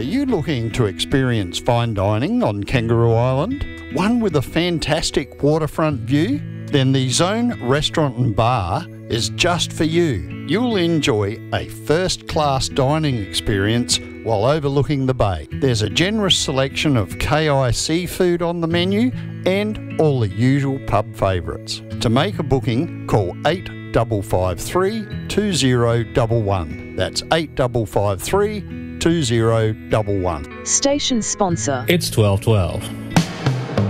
Are you looking to experience fine dining on Kangaroo Island? One with a fantastic waterfront view? Then the Zone Restaurant and Bar is just for you. You'll enjoy a first-class dining experience while overlooking the bay. There's a generous selection of KI seafood on the menu and all the usual pub favourites. To make a booking, call 8553 2011. That's 8553 2011. Station sponsor. It's 1212.